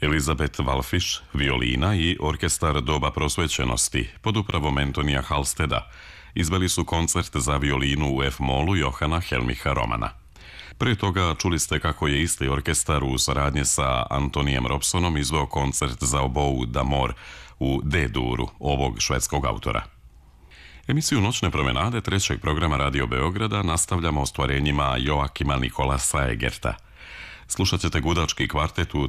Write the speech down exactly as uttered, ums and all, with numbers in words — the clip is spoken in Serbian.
Elizabeth Walfish, violina i orkestar Doba prosvećenosti pod upravom Antonija Halsteda izveli su koncert za violinu u F-molu Johana Helmicha Romana. Prije toga čuli ste kako je isti orkestar u saradnji sa Antonijem Robsonom izveo koncert za obou d'amor u D-duru ovog švedskog autora. Emisiju Noćne promenade trećeg programa Radio Beograda nastavljamo ostvarenjima Joakima Nikolasa Egerta. Slušat ćete gudački kvartet u